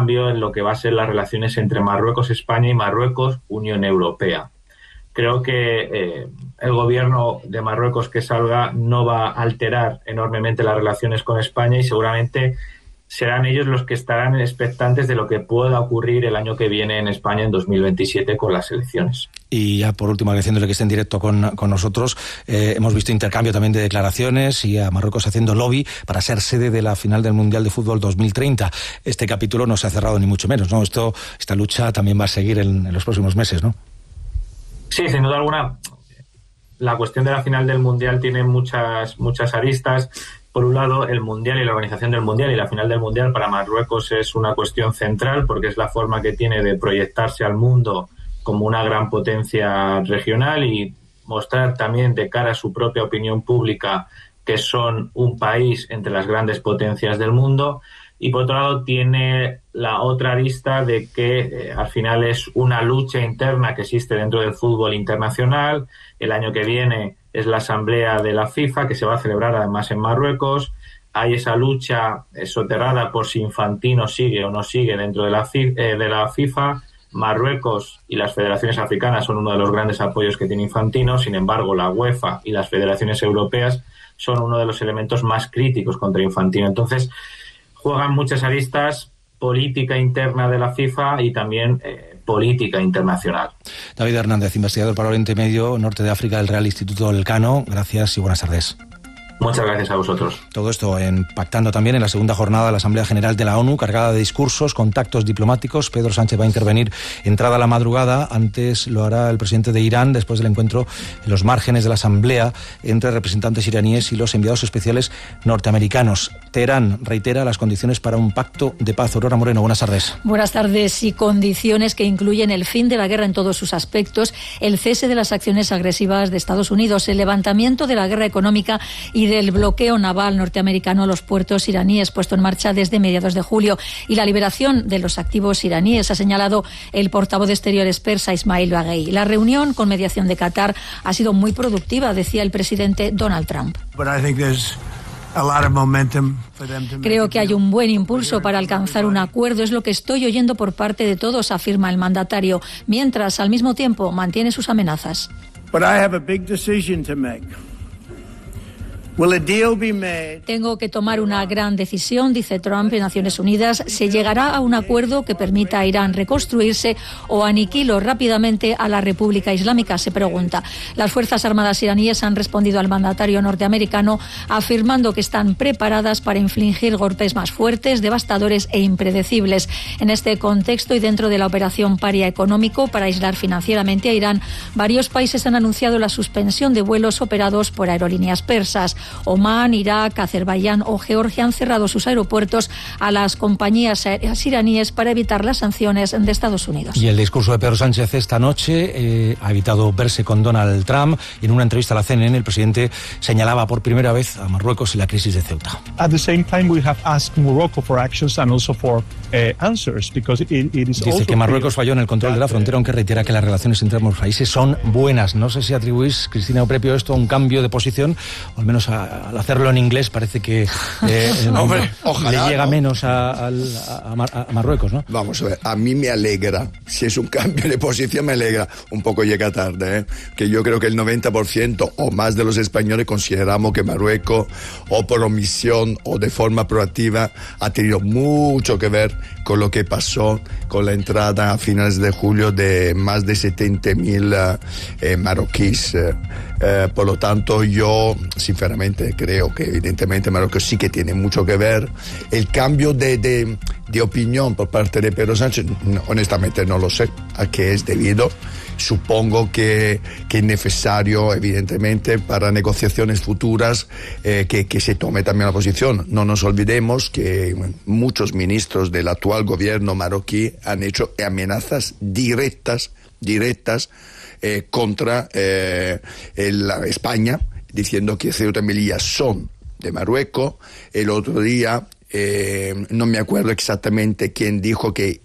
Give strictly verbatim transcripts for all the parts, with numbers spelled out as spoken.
cambio en lo que va a ser las relaciones entre Marruecos-España y Marruecos-Unión Europea. Creo que eh, el gobierno de Marruecos que salga no va a alterar enormemente las relaciones con España y seguramente serán ellos los que estarán expectantes de lo que pueda ocurrir el año que viene en España en dos mil veintisiete con las elecciones. Y ya por último, agradeciéndole que esté en directo con, con nosotros, eh, hemos visto intercambio también de declaraciones y a Marruecos haciendo lobby para ser sede de la final del Mundial de Fútbol dos mil treinta. Este capítulo no se ha cerrado ni mucho menos, ¿no? Esto, esta lucha también va a seguir en, en los próximos meses, ¿no? Sí, sin duda alguna. La cuestión de la final del Mundial tiene muchas, muchas aristas. Por un lado, el Mundial y la organización del Mundial y la final del Mundial para Marruecos es una cuestión central porque es la forma que tiene de proyectarse al mundo como una gran potencia regional y mostrar también de cara a su propia opinión pública que son un país entre las grandes potencias del mundo. Y por otro lado tiene la otra arista de que eh, al final es una lucha interna que existe dentro del fútbol internacional. El año que viene es la asamblea de la FIFA, que se va a celebrar además en Marruecos. Hay esa lucha eh, soterrada por si Infantino sigue o no sigue dentro de la, eh, de la FIFA. Marruecos y las federaciones africanas son uno de los grandes apoyos que tiene Infantino. Sin embargo, la UEFA y las federaciones europeas son uno de los elementos más críticos contra Infantino. Entonces, juegan muchas aristas, política interna de la FIFA y también eh, política internacional. David Hernández, investigador para Oriente Medio, Norte de África del Real Instituto Elcano. Gracias y buenas tardes. Muchas gracias a vosotros. Todo esto impactando también en la segunda jornada de la Asamblea General de la ONU, cargada de discursos, contactos diplomáticos. Pedro Sánchez va a intervenir entrada la madrugada. Antes lo hará el presidente de Irán, después del encuentro en los márgenes de la Asamblea entre representantes iraníes y los enviados especiales norteamericanos. Teherán reitera las condiciones para un pacto de paz. Aurora Moreno, buenas tardes. Buenas tardes. Y condiciones que incluyen el fin de la guerra en todos sus aspectos, el cese de las acciones agresivas de Estados Unidos, el levantamiento de la guerra económica y del bloqueo naval norteamericano a los puertos iraníes puesto en marcha desde mediados de julio y la liberación de los activos iraníes, ha señalado el portavoz de Exteriores persa Ismail Baghei. La reunión con mediación de Qatar ha sido muy productiva, decía el presidente Donald Trump. Creo que hay un buen impulso para alcanzar un acuerdo, es lo que estoy oyendo por parte de todos, afirma el mandatario, mientras al mismo tiempo mantiene sus amenazas. Tengo que tomar una gran decisión, dice Trump en Naciones Unidas. ¿Se llegará a un acuerdo que permita a Irán reconstruirse o aniquilo rápidamente a la República Islámica?, se pregunta. Las Fuerzas Armadas iraníes han respondido al mandatario norteamericano afirmando que están preparadas para infligir golpes más fuertes, devastadores e impredecibles. En este contexto y dentro de la operación Paria económico para aislar financieramente a Irán, varios países han anunciado la suspensión de vuelos operados por aerolíneas persas. Omán, Irak, Azerbaiyán o Georgia han cerrado sus aeropuertos a las compañías aéreas iraníes para evitar las sanciones de Estados Unidos. Y el discurso de Pedro Sánchez esta noche eh, ha evitado verse con Donald Trump. En una entrevista a la C N N, el presidente señalaba por primera vez a Marruecos y la crisis de Ceuta. At the same time, we have asked Morocco for actions and also for uh, answers because it, it is Dice que Marruecos falló en el control de la frontera, aunque reitera que las relaciones entre ambos países son buenas. No sé si atribuís, Cristina Oprepio, esto a un cambio de posición, o al menos al hacerlo en inglés parece que eh, Hombre, ojalá, le llega ¿no? menos a, a, a, a Marruecos, ¿no? Vamos a ver, a mí me alegra, si es un cambio de posición me alegra, un poco llega tarde, ¿eh? Que yo creo que el noventa por ciento o más de los españoles consideramos que Marruecos, o por omisión o de forma proactiva, ha tenido mucho que ver con lo que pasó con la entrada a finales de julio de más de setenta mil eh, marroquíes. Eh, eh, por lo tanto, yo sinceramente creo que evidentemente Marruecos sí que tiene mucho que ver. El cambio de, de, de opinión por parte de Pedro Sánchez, no, honestamente no lo sé a qué es debido. Supongo que, que es necesario, evidentemente, para negociaciones futuras, eh, que, que se tome también la posición. No nos olvidemos que muchos ministros del actual gobierno marroquí han hecho amenazas directas, directas eh, contra eh, el, España, diciendo que Ceuta y Melilla son de Marruecos. El otro día, eh, no me acuerdo exactamente quién dijo que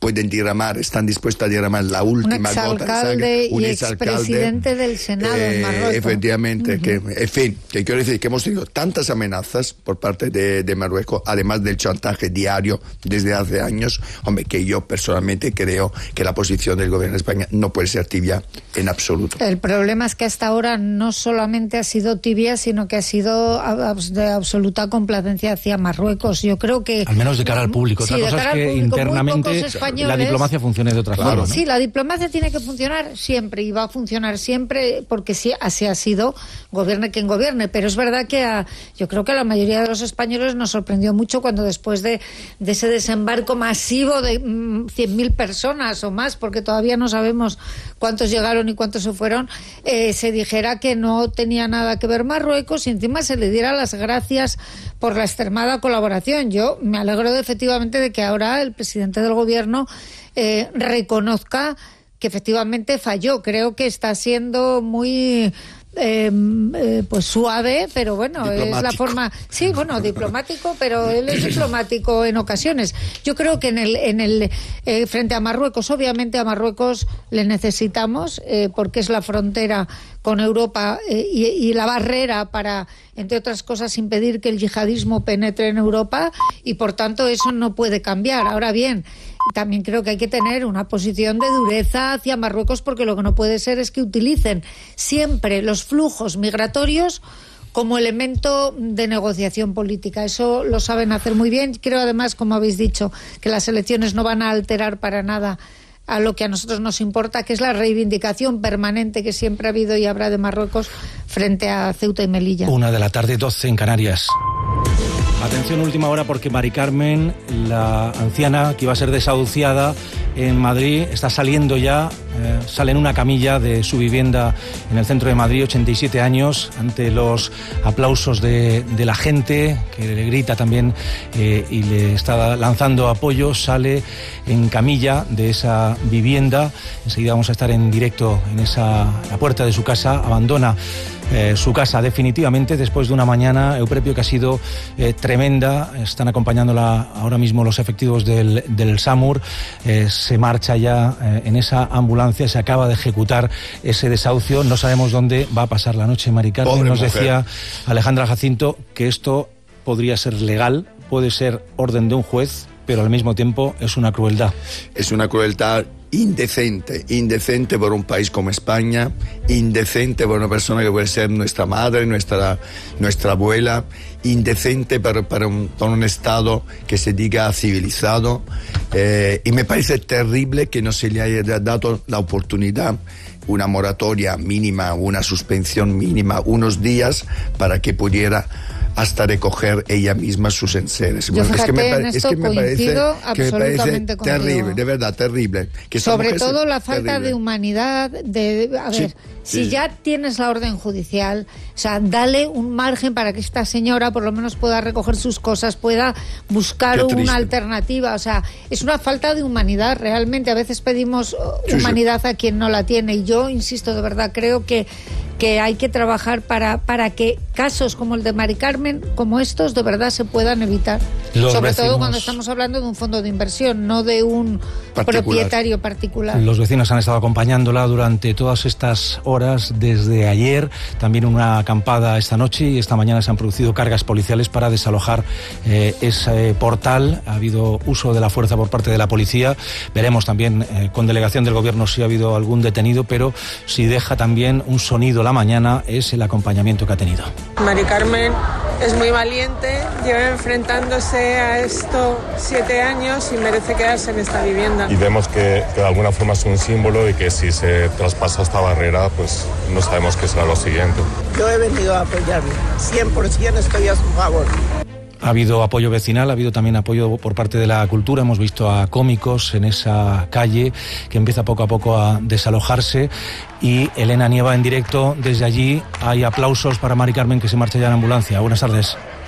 pueden derramar, están dispuestos a derramar la última un gota de sangre. Un exalcalde y expresidente del Senado eh, en Marruecos. Efectivamente, uh-huh. que, en fin, que quiero decir que hemos tenido tantas amenazas por parte de, de Marruecos, además del chantaje diario desde hace años, hombre, que yo personalmente creo que la posición del gobierno de España no puede ser tibia en absoluto. El problema es que hasta ahora no solamente ha sido tibia, sino que ha sido de absoluta complacencia hacia Marruecos. Yo creo que... Al menos de cara al público. Otra sí, cosa es que público, internamente la diplomacia funcione de otra claro, forma, ¿no? Sí, la diplomacia tiene que funcionar siempre y va a funcionar siempre porque sí, así ha sido, gobierne quien gobierne. Pero es verdad que a, yo creo que a la mayoría de los españoles nos sorprendió mucho cuando después de, de ese desembarco masivo de mmm, cien mil personas o más, porque todavía no sabemos cuántos llegaron y cuántos se fueron, eh, se dijera que no tenía nada que ver Marruecos y encima se le diera las gracias por la extremada colaboración. Yo me alegro de, efectivamente de que ahora el presidente del gobierno eh, reconozca que efectivamente falló. Creo que está siendo muy... Eh, eh, pues suave, pero bueno, es la forma, sí, bueno, diplomático, pero él es diplomático en ocasiones. Yo creo que en el, en el eh, frente a Marruecos, obviamente a Marruecos le necesitamos, eh, porque es la frontera con Europa eh, y, y la barrera para, entre otras cosas, impedir que el yihadismo penetre en Europa y por tanto eso no puede cambiar. Ahora bien, también creo que hay que tener una posición de dureza hacia Marruecos porque lo que no puede ser es que utilicen siempre los flujos migratorios como elemento de negociación política. Eso lo saben hacer muy bien. Creo además, como habéis dicho, que las elecciones no van a alterar para nada a lo que a nosotros nos importa, que es la reivindicación permanente que siempre ha habido y habrá de Marruecos frente a Ceuta y Melilla. Una de la tarde, doce en Canarias. Atención, última hora, porque Mari Carmen, la anciana que iba a ser desahuciada en Madrid, está saliendo ya, eh, sale en una camilla de su vivienda en el centro de Madrid, ochenta y siete años, ante los aplausos de, de la gente, que le grita también eh, y le está lanzando apoyo, sale en camilla de esa vivienda. Enseguida vamos a estar en directo en esa la puerta de su casa, abandona Eh, su casa definitivamente después de una mañana, Euprepio, que ha sido eh, tremenda. Están acompañándola ahora mismo los efectivos del, del SAMUR. Eh, se marcha ya eh, en esa ambulancia, se acaba de ejecutar ese desahucio. No sabemos dónde va a pasar la noche Mari Carmen. Pobre Nos mujer. Decía Alejandra Jacinto que esto podría ser legal, puede ser orden de un juez, pero al mismo tiempo es una crueldad. Es una crueldad indecente, indecente por un país como España, indecente por una persona que puede ser nuestra madre, nuestra, nuestra abuela, indecente para, para, un, para un Estado que se diga civilizado, eh, y me parece terrible que no se le haya dado la oportunidad, una moratoria mínima, una suspensión mínima, unos días para que pudiera hasta recoger ella misma sus enseres. Yo fíjate, es que me, pare, es que me parece, que me parece terrible, de verdad, terrible. Que sobre todo la falta terrible. de humanidad, de, a ver, sí, si sí. ya tienes la orden judicial, o sea, dale un margen para que esta señora por lo menos pueda recoger sus cosas, pueda buscar una alternativa, o sea, es una falta de humanidad realmente. A veces pedimos sí, humanidad sí. a quien no la tiene, y yo insisto, de verdad, creo que que hay que trabajar para, para que casos como el de Mari Carmen, como estos, de verdad se puedan evitar. Los Sobre vecinos, todo cuando estamos hablando de un fondo de inversión, no de un particular. propietario particular. Los vecinos han estado acompañándola durante todas estas horas desde ayer, también una acampada esta noche, y esta mañana se han producido cargas policiales para desalojar eh, ese portal. Ha habido uso de la fuerza por parte de la policía. Veremos también eh, con delegación del gobierno si ha habido algún detenido, pero si deja también un sonido la mañana es el acompañamiento que ha tenido. Mari Carmen es muy valiente, lleva enfrentándose a esto siete años y merece quedarse en esta vivienda. Y vemos que, que de alguna forma es un símbolo y que si se traspasa esta barrera, pues no sabemos qué será lo siguiente. Yo he venido a apoyarle, cien por ciento estoy a su favor. Ha habido apoyo vecinal, ha habido también apoyo por parte de la cultura. Hemos visto a cómicos en esa calle que empieza poco a poco a desalojarse. Y Elena Nieva en directo desde allí. Hay aplausos para Mari Carmen, que se marcha ya en ambulancia. Buenas tardes.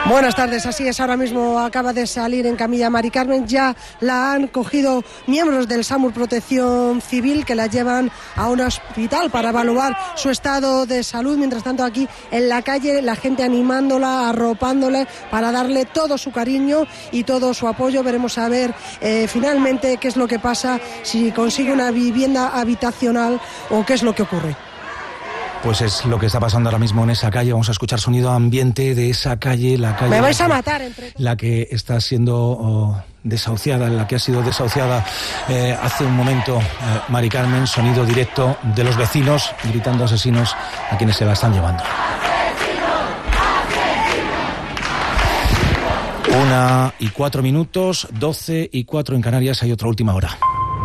Buenas tardes, así es, ahora mismo acaba de salir en camilla Mari Carmen, ya la han cogido miembros del SAMUR Protección Civil que la llevan a un hospital para evaluar su estado de salud. Mientras tanto, aquí en la calle la gente animándola, arropándole para darle todo su cariño y todo su apoyo. Veremos a ver eh, finalmente qué es lo que pasa, si consigue una vivienda habitacional o qué es lo que ocurre. Pues es lo que está pasando ahora mismo en esa calle. Vamos a escuchar sonido ambiente de esa calle, la calle... Me vais a matar entre... La que está siendo oh, desahuciada, la que ha sido desahuciada eh, hace un momento eh, Mari Carmen. Sonido directo de los vecinos gritando asesinos a quienes se la están llevando. Una y cuatro minutos, doce y cuatro en Canarias. Hay otra última hora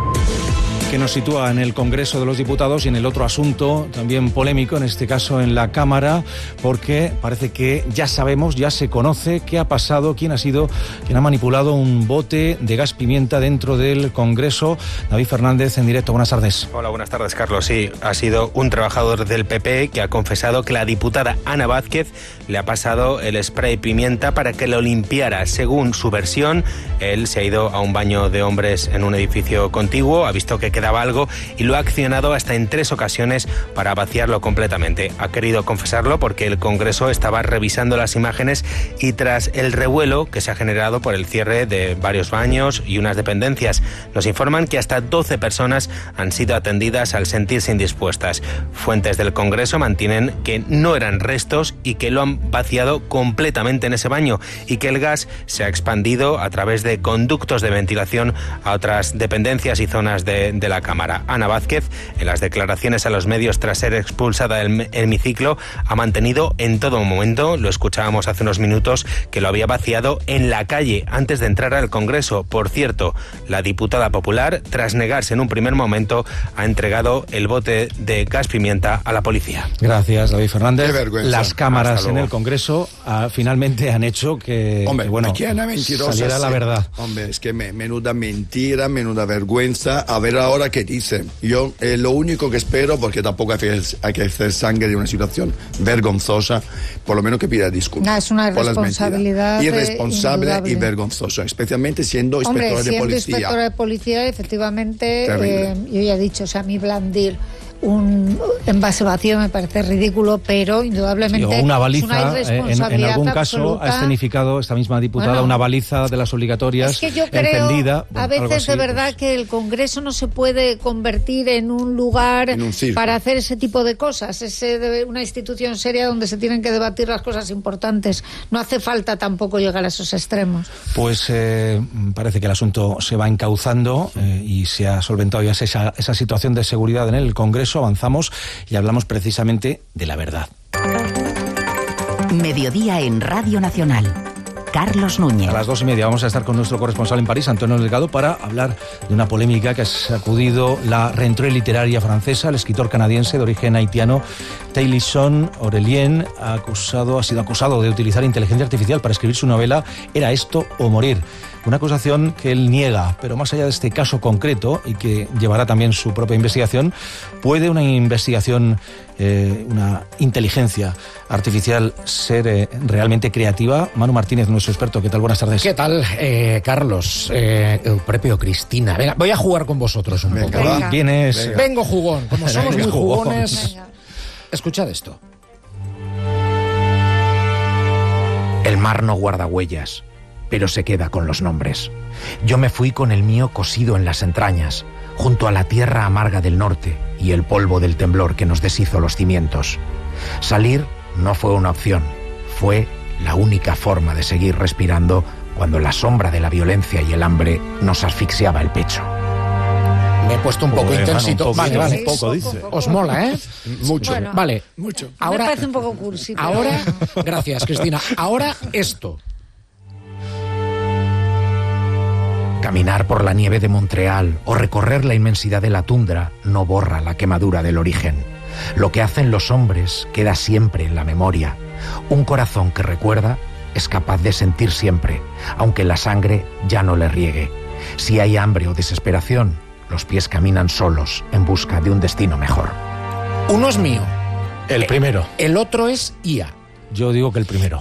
que nos sitúa en el Congreso de los Diputados y en el otro asunto también polémico, en este caso en la Cámara, porque parece que ya sabemos, ya se conoce qué ha pasado, quién ha sido quien ha manipulado un bote de gas pimienta dentro del Congreso. David Fernández, en directo. Buenas tardes. Hola, buenas tardes, Carlos. Sí, ha sido un trabajador del P P que ha confesado que la diputada Ana Vázquez le ha pasado el spray pimienta para que lo limpiara. Según su versión, él se ha ido a un baño de hombres en un edificio contiguo, ha visto que quedaba algo y lo ha accionado hasta en tres ocasiones para vaciarlo completamente. Ha querido confesarlo porque el Congreso estaba revisando las imágenes y tras el revuelo que se ha generado por el cierre de varios baños y unas dependencias, nos informan que hasta doce personas han sido atendidas al sentirse indispuestas. Fuentes del Congreso mantienen que no eran restos y que lo han vaciado completamente en ese baño y que el gas se ha expandido a través de conductos de ventilación a otras dependencias y zonas de, de la Cámara. Ana Vázquez, en las declaraciones a los medios tras ser expulsada del hemiciclo, ha mantenido en todo momento, lo escuchábamos hace unos minutos, que lo había vaciado en la calle antes de entrar al Congreso. Por cierto, la diputada popular, tras negarse en un primer momento, ha entregado el bote de gas pimienta a la policía. Gracias, David Fernández. Las cámaras en el Congreso uh, finalmente han hecho que, Hombre, que bueno, saliera la verdad. Hombre, es que me, menuda mentira, menuda vergüenza. A ver ahora qué dice. Yo eh, lo único que espero, porque tampoco hay que, hay que hacer sangre de una situación vergonzosa, por lo menos que pida disculpas. No, es una irresponsabilidad. Irresponsable indudable. y vergonzosa, especialmente siendo inspectora Hombre, de siendo policía. inspectora de policía, efectivamente, eh, yo ya he dicho, o sea, a mí blandir un envase vacío me parece ridículo, pero indudablemente sí, una baliza, es una irresponsabilidad en, en algún caso absoluta. Ha escenificado esta misma diputada Bueno, una baliza de las obligatorias es que yo creo, encendida. Bueno, a veces así, de verdad pues, que el Congreso no se puede convertir en un lugar en un para hacer ese tipo de cosas. Es una institución seria donde se tienen que debatir las cosas importantes. No hace falta tampoco llegar a esos extremos. Pues eh, parece que el asunto se va encauzando eh, y se ha solventado ya esa, esa situación de seguridad en el Congreso. Avanzamos y hablamos precisamente de la verdad. Mediodía en Radio Nacional. Carlos Núñez. A las dos y media vamos a estar con nuestro corresponsal en París, Antonio Delgado, para hablar de una polémica que ha sacudido la rentrée literaria francesa. El escritor canadiense de origen haitiano Tennyson Aurélien ha, acusado, ha sido acusado de utilizar inteligencia artificial para escribir su novela Era esto o morir. Una acusación que él niega, pero más allá de este caso concreto, y que llevará también su propia investigación, ¿puede una investigación, eh, una inteligencia artificial ser eh, realmente creativa? Manu Martínez, nuestro experto, ¿qué tal? Buenas tardes. ¿Qué tal, eh, Carlos? Eh, Euprepio, Cristina. Venga, voy a jugar con vosotros un Venga, poco. va. ¿Quién es? Venga. Vengo jugón, como somos Venga, muy jugón. jugones. Venga. Escuchad esto. El mar no guarda huellas, pero se queda con los nombres. Yo me fui con el mío cosido en las entrañas, junto a la tierra amarga del norte y el polvo del temblor que nos deshizo los cimientos. Salir no fue una opción, fue la única forma de seguir respirando cuando la sombra de la violencia y el hambre nos asfixiaba el pecho. Me he puesto un poco Joder, intensito. Manu, un poco, vale, vale. un poco, dice. Os mola, ¿eh? Mucho. Bueno, Vale. Mucho. Ahora, me parece un poco cursi. pero- ahora, gracias, Cristina. Ahora esto. Caminar por la nieve de Montreal o recorrer la inmensidad de la tundra no borra la quemadura del origen. Lo que hacen los hombres queda siempre en la memoria. Un corazón que recuerda es capaz de sentir siempre, aunque la sangre ya no le riegue. Si hay hambre o desesperación, los pies caminan solos en busca de un destino mejor. Uno es mío. El primero. El otro es I A. Yo digo que el primero.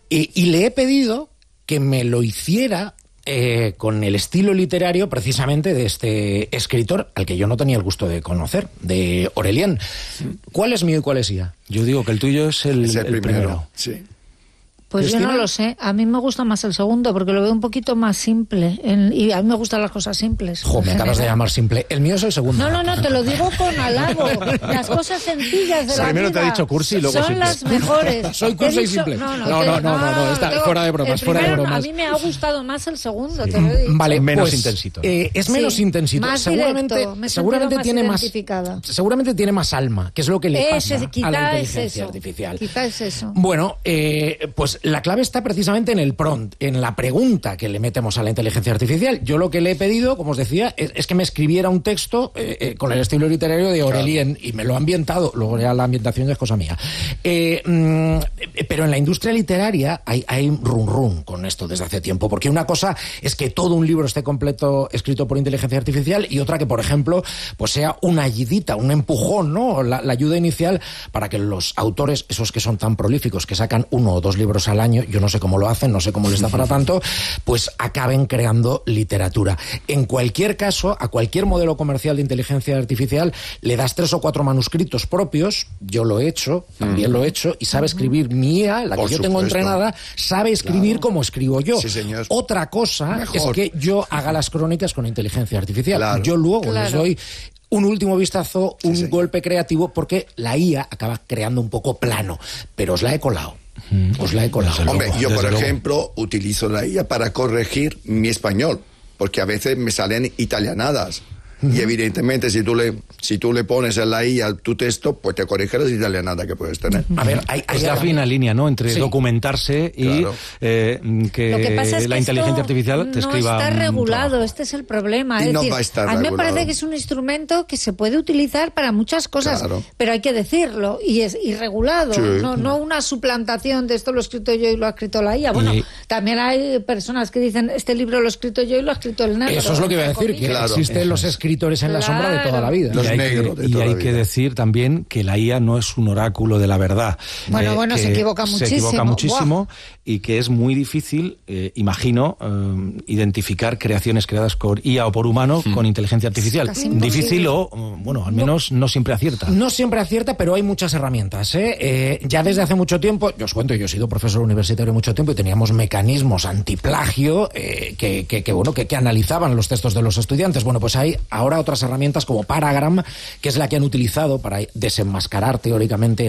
Y, y le he pedido que me lo hiciera eh, con el estilo literario precisamente de este escritor al que yo no tenía el gusto de conocer, de Aurélien. ¿Cuál es mío y cuál es ella? Yo digo que el tuyo es el, Es el el primero, primero. sí. Pues yo no lo sé. A mí me gusta más el segundo porque lo veo un poquito más simple. En- y a mí me gustan las cosas simples. Jo, me en acabas de general. llamar simple. El mío es el segundo. No, no, no, te lo digo con halago. Las cosas sencillas de la Primero te vida ha dicho cursi y luego son simple. las mejores. Soy Te he cursi y dicho- simple. No, no, No, te- no, no, no, no, está tengo- fuera de bromas, el fuera de primero, bromas. A mí me ha gustado más el segundo, te lo he dicho. Vale, Menos pues, intensito. eh, es menos Sí, intensito. más seguramente directo, me he seguramente sentido más tiene más identificada. seguramente tiene más alma, que es lo que le Ese, pasa quizá a la es inteligencia eso. artificial. Quizá es eso. Bueno, eh, pues la clave está precisamente en el prompt, en la pregunta que le metemos a la inteligencia artificial. Yo lo que le he pedido, como os decía, es, es que me escribiera un texto eh, eh, con el estilo literario de Aurélien, claro. Y me lo ha ambientado, luego ya la ambientación ya es cosa mía. Eh, mm, pero en la industria literaria hay, hay run run con esto desde hace tiempo, porque una cosa es que todo un libro esté completo escrito por inteligencia artificial y otra que, por ejemplo, pues sea una ayudita, un empujón, ¿no? La, la ayuda inicial para que los autores, esos que son tan prolíficos, que sacan uno o dos libros al año, yo no sé cómo lo hacen, no sé cómo les da para tanto, pues acaben creando literatura. En cualquier caso, a cualquier modelo comercial de inteligencia artificial le das tres o cuatro manuscritos propios, yo lo he hecho, también mm. lo he hecho, y sabe escribir mi I A, la que Por yo supuesto. tengo entrenada, sabe escribir claro. como escribo yo. Sí, señor. Otra cosa Mejor. es que yo haga las crónicas con inteligencia artificial. Claro. Yo luego claro. les doy un último vistazo, un sí, golpe creativo, porque la I A acaba creando un poco plano, pero os la he colado. Os la he colado. Hombre, yo por luego. ejemplo utilizo la I A para corregir mi español, porque a veces me salen italianadas. Uh-huh. Y evidentemente si tú le si tú le pones en la I A tu texto, pues te corrige las italianadas que puedes tener. A ver, hay, hay es la fina línea, ¿no? Entre sí. documentarse y claro. eh, que, Lo que pasa es la que inteligencia artificial te no escriba. No está regulado, este es el problema. Y es no decir, va a estar a mí me regulado. parece que es un instrumento que se puede utilizar para muchas cosas, claro. pero hay que decirlo, y es irregulado, sí. no, no una suplantación de esto lo he escrito yo y lo ha escrito la I A. Bueno, y... también hay personas que dicen, este libro lo he escrito yo y lo ha escrito el negro. Eso es lo que iba a decir, que claro. existen los escritores en claro. la sombra de toda la vida. Los y hay, negros que, de y toda hay la que vida. decir también que la I A no es un oráculo de la verdad. Bueno, eh, bueno, se equivoca muchísimo. Se equivoca muchísimo Buah. y que es muy difícil, eh, imagino, eh, identificar creaciones creadas por I A o por humano hmm. con inteligencia artificial. Difícil o, bueno, al menos no, no siempre acierta. No siempre acierta, pero hay muchas herramientas. ¿eh? Eh, ya desde hace mucho tiempo, yo os cuento, yo he sido profesor universitario mucho tiempo y teníamos mecanismos antiplagio eh, que, que, que, bueno, que, que analizaban los textos de los estudiantes. Bueno, pues hay ahora otras herramientas como Paragram, que es la que han utilizado para desenmascarar teóricamente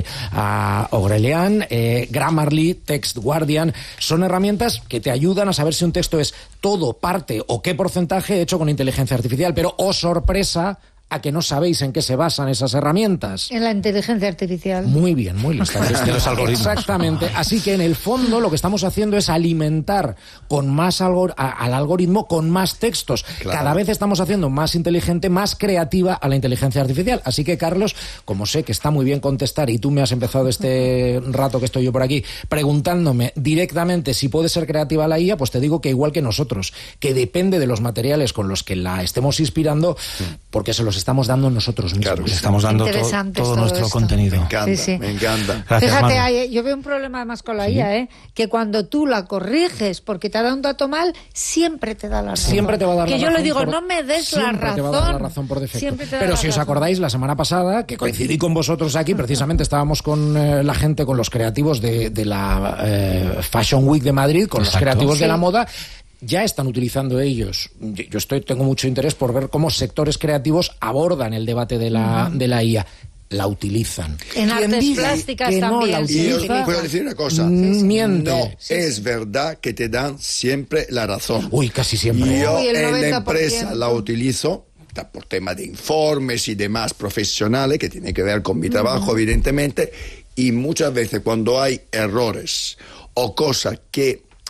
a Aurélien, eh, Grammarly, Text Guardian, son herramientas que te ayudan a saber si un texto es todo, parte o qué porcentaje hecho con inteligencia artificial, pero, oh sorpresa, a que no sabéis en qué se basan esas herramientas. En la inteligencia artificial. Muy bien, muy lista. De los algoritmos. Exactamente. Así que en el fondo lo que estamos haciendo es alimentar con más algor- a, al algoritmo con más textos. Claro. Cada vez estamos haciendo más inteligente, más creativa a la inteligencia artificial. Así que, Carlos, como sé que está muy bien contestar y tú me has empezado este rato que estoy yo por aquí preguntándome directamente si puede ser creativa la I A, pues te digo que igual que nosotros, que depende de los materiales con los que la estemos inspirando, porque se los estamos dando nosotros mismos. Claro, estamos dando to, todo, todo nuestro esto. contenido. Me encanta, sí, sí. me encanta. Gracias, Fíjate, hay, yo veo un problema además con la ¿Sí? I A, ¿eh? que cuando tú la corriges porque te ha dado un dato mal, siempre te da la razón. Siempre te va a dar que la yo razón. le digo, por, no me des la razón. Te va a dar la razón por defecto. Pero si os razón. acordáis, la semana pasada, que coincidí con vosotros aquí, precisamente estábamos con eh, la gente, con los creativos de, de la eh, Fashion Week de Madrid, con Exacto. los creativos sí. de la moda. Ya están utilizando ellos. Yo estoy tengo mucho interés por ver cómo sectores creativos abordan el debate de la, uh-huh. de la I A. La utilizan. En artes plásticas que también. No la y os utiliza, puedo decir una cosa. Miente. No es verdad que te dan siempre la razón. Uy, casi siempre. Yo Uy, en la empresa la utilizo por temas de informes y demás profesionales que tienen que ver con mi trabajo, uh-huh. evidentemente, y muchas veces cuando hay errores o cosas que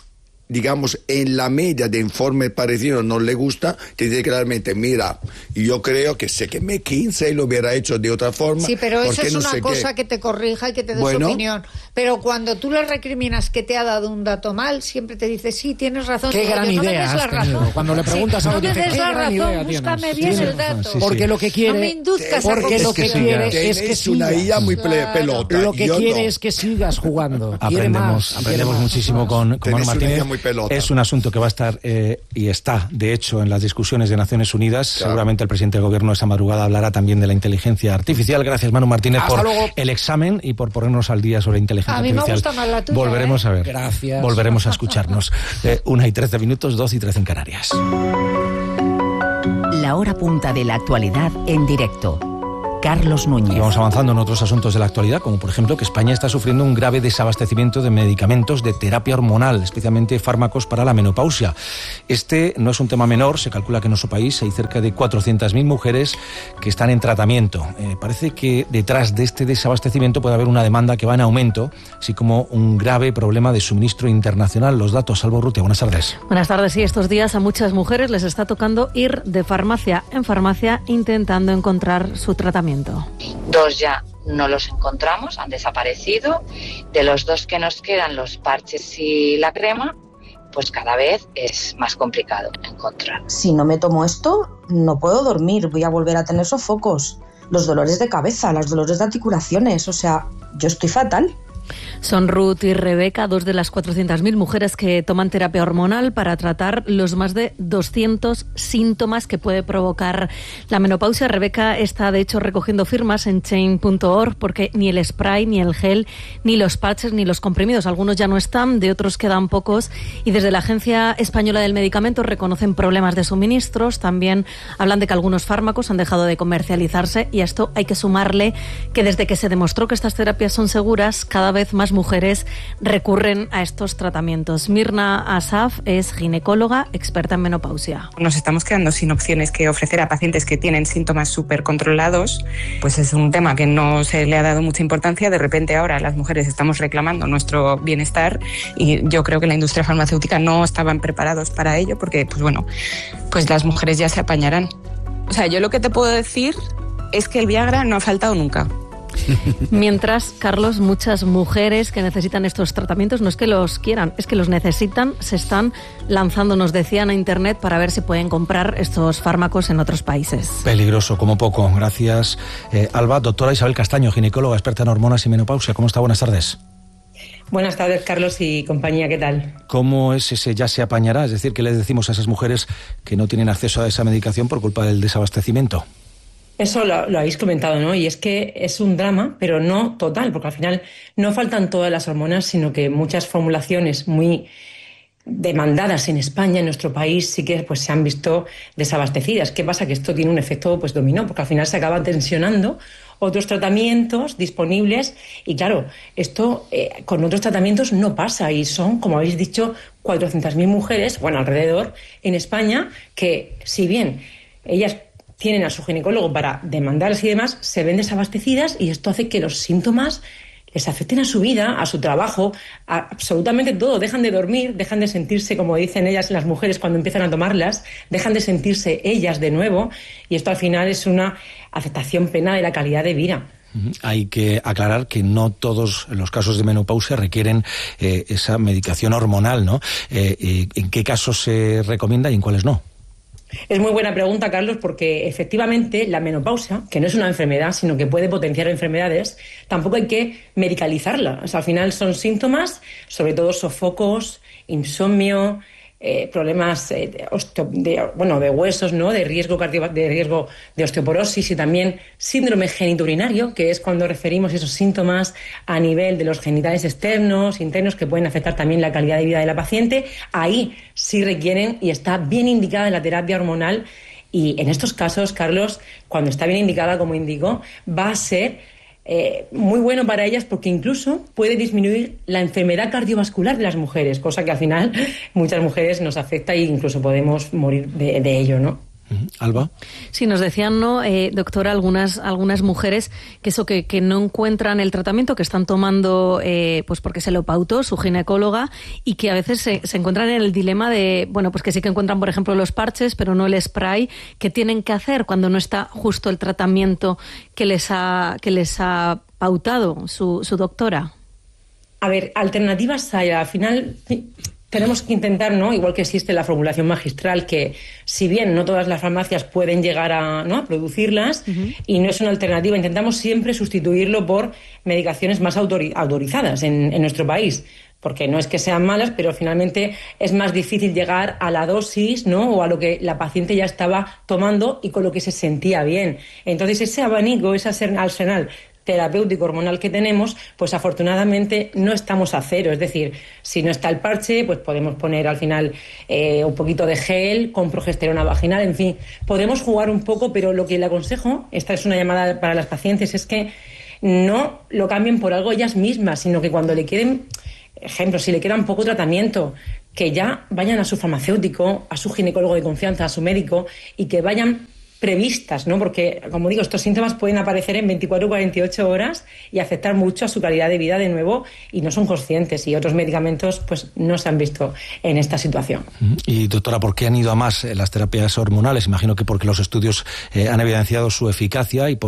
digamos, en la media de informes parecidos no le gusta, te dice claramente, mira, yo creo que sé que McKinsey lo hubiera hecho de otra forma. Sí, pero eso es no una cosa qué? que te corrija y que te dé bueno, su opinión. Pero cuando tú le recriminas que te ha dado un dato mal, siempre te dice, sí, tienes razón. Qué gran no idea has tenido. Cuando le preguntas sí, a alguien, no me des la razón, búscame bien el dato. Sí, porque lo que quiere, no me induzcas porque a lo que quiere es que es una I A muy claro. pelota. Lo que yo quiere no. es que sigas jugando. Aprendemos, más, aprendemos muchísimo con, con Manu Martínez. Muy pelota. Es un asunto que va a estar eh, y está, de hecho, en las discusiones de Naciones Unidas. Claro. Seguramente el presidente del gobierno esta madrugada hablará también de la inteligencia artificial. Gracias, Manu Martínez, Hasta por luego. el examen y por ponernos al día sobre inteligencia a mí artificial. Me gusta más la tuya, Volveremos ¿eh? a ver. Gracias. Volveremos a escucharnos. Eh, una y trece minutos, dos y trece en Canarias. La hora punta de la actualidad en directo. Carlos Núñez. Y vamos avanzando en otros asuntos de la actualidad, como por ejemplo que España está sufriendo un grave desabastecimiento de medicamentos de terapia hormonal, especialmente fármacos para la menopausia. Este no es un tema menor, se calcula que en nuestro país hay cerca de cuatrocientas mil mujeres que están en tratamiento. Eh, parece que detrás de este desabastecimiento puede haber una demanda que va en aumento, así como un grave problema de suministro internacional. Los datos, Salvo Urrutia, buenas tardes. Buenas tardes, sí, estos días a muchas mujeres les está tocando ir de farmacia en farmacia intentando encontrar su tratamiento. Dos ya no los encontramos, han desaparecido. De los dos que nos quedan, los parches y la crema, pues cada vez es más complicado encontrar. Si no me tomo esto, no puedo dormir, voy a volver a tener sofocos, los dolores de cabeza, los dolores de articulaciones, o sea, yo estoy fatal. Son Ruth y Rebeca, dos de las cuatrocientas mil mujeres que toman terapia hormonal para tratar los más de doscientos síntomas que puede provocar la menopausia. Rebeca está, de hecho, recogiendo firmas en change punto org porque ni el spray, ni el gel, ni los patches, ni los comprimidos, algunos ya no están, de otros quedan pocos. Y desde la Agencia Española del Medicamento reconocen problemas de suministros. También hablan de que algunos fármacos han dejado de comercializarse, y a esto hay que sumarle que desde que se demostró que estas terapias son seguras, cada vez más mujeres recurren a estos tratamientos. Mirna Asaf es ginecóloga, experta en menopausia. Nos estamos quedando sin opciones que ofrecer a pacientes que tienen síntomas súper controlados. Pues es un tema que no se le ha dado mucha importancia. De repente ahora las mujeres estamos reclamando nuestro bienestar, y yo creo que la industria farmacéutica no estaban preparados para ello, porque pues bueno, pues las mujeres ya se apañarán. O sea, yo lo que te puedo decir es que el Viagra no ha faltado nunca. Mientras, Carlos, muchas mujeres que necesitan estos tratamientos no es que los quieran, es que los necesitan, se están lanzando, nos decían, a internet para ver si pueden comprar estos fármacos en otros países. Peligroso, como poco. Gracias, eh, Alba. Doctora Isabel Castaño, ginecóloga, experta en hormonas y menopausia. ¿Cómo está? Buenas tardes. Buenas tardes, Carlos y compañía, ¿qué tal? ¿Cómo es ese ya se apañará? Es decir, ¿qué les decimos a esas mujeres que no tienen acceso a esa medicación por culpa del desabastecimiento? Eso lo, lo habéis comentado, ¿no? Y es que es un drama, pero no total, porque al final no faltan todas las hormonas, sino que muchas formulaciones muy demandadas en España, en nuestro país, sí que pues se han visto desabastecidas. ¿Qué pasa? Que esto tiene un efecto pues dominó, porque al final se acaban tensionando otros tratamientos disponibles, y claro, esto eh, con otros tratamientos no pasa, y son, como habéis dicho, cuatrocientas mil mujeres, bueno, alrededor, en España, que si bien ellas tienen a su ginecólogo para demandarlas y demás, se ven desabastecidas, y esto hace que los síntomas les afecten a su vida, a su trabajo, a absolutamente todo. Dejan de dormir, dejan de sentirse, como dicen ellas, las mujeres cuando empiezan a tomarlas, dejan de sentirse ellas de nuevo, y esto al final es una afectación plena de la calidad de vida. Hay que aclarar que no todos los casos de menopausia requieren eh, esa medicación hormonal, ¿no? Eh, eh, ¿En qué casos se recomienda y en cuáles no? Es muy buena pregunta, Carlos, porque efectivamente la menopausia, que no es una enfermedad, sino que puede potenciar enfermedades, tampoco hay que medicalizarla. O sea, al final son síntomas, sobre todo sofocos, insomnio, eh, problemas eh, de, osteo, de, bueno, de huesos, ¿no? de riesgo cardio, de riesgo de osteoporosis, y también síndrome genitourinario, que es cuando referimos esos síntomas a nivel de los genitales externos, internos, que pueden afectar también la calidad de vida de la paciente. Ahí sí requieren, y está bien indicada la terapia hormonal, y en estos casos, Carlos, cuando está bien indicada, como indico, va a ser Eh, muy bueno para ellas, porque incluso puede disminuir la enfermedad cardiovascular de las mujeres, cosa que al final muchas mujeres nos afecta e incluso podemos morir de, de ello, ¿no? Alba. Sí, nos decían, ¿no, eh, doctora, algunas algunas mujeres que eso que, que no encuentran el tratamiento que están tomando, eh, pues porque se lo pautó su ginecóloga, y que a veces se, se encuentran en el dilema de, bueno, pues que sí que encuentran, por ejemplo, los parches, pero no el spray. ¿Qué tienen que hacer cuando no está justo el tratamiento que les ha que les ha pautado su, su doctora? A ver, alternativas hay. Al final tenemos que intentar, ¿no? Igual que existe la formulación magistral, que si bien no todas las farmacias pueden llegar a, ¿no?, a producirlas, uh-huh. y no es una alternativa, intentamos siempre sustituirlo por medicaciones más autori- autorizadas en, en nuestro país. Porque no es que sean malas, pero finalmente es más difícil llegar a la dosis, ¿no?, o a lo que la paciente ya estaba tomando y con lo que se sentía bien. Entonces, ese abanico, ese arsenal terapéutico hormonal que tenemos, pues afortunadamente no estamos a cero. Es decir, si no está el parche, pues podemos poner al final eh, un poquito de gel con progesterona vaginal, en fin, podemos jugar un poco, pero lo que le aconsejo, esta es una llamada para las pacientes, es que no lo cambien por algo ellas mismas, sino que cuando le quieren, ejemplo, si le queda un poco tratamiento, que ya vayan a su farmacéutico, a su ginecólogo de confianza, a su médico, y que vayan previstas, ¿no? Porque, como digo, estos síntomas pueden aparecer en veinticuatro o cuarenta y ocho horas y afectar mucho a su calidad de vida de nuevo, y no son conscientes, y otros medicamentos pues no se han visto en esta situación. Y doctora, ¿por qué han ido a más las terapias hormonales? Imagino que porque los estudios eh, han evidenciado su eficacia y por